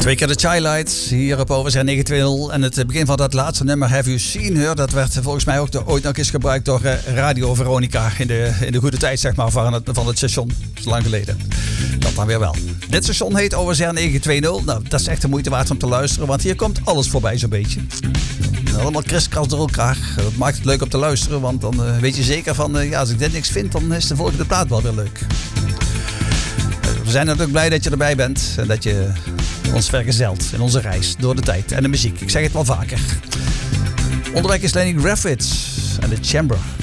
Twee keer de Childlights hier op OVZ 920. En het begin van dat laatste nummer, Have You Seen Her, dat werd volgens mij ook ooit nog eens gebruikt door Radio Veronica in de goede tijd, zeg maar, van het station. Zo lang geleden. Dat dan weer wel. Dit station heet OVZ 920. Nou, dat is echt de moeite waard om te luisteren, want hier komt alles voorbij zo'n beetje. Allemaal kriskras door elkaar. Dat maakt het leuk om te luisteren, want dan weet je zeker van, als ik dit niks vind, dan is de volgende plaat wel weer leuk. We zijn natuurlijk blij dat je erbij bent en dat je ons vergezelt in onze reis door de tijd en de muziek. Ik zeg het wel vaker. Onderweg is Lenny Kravitz en The Chamber.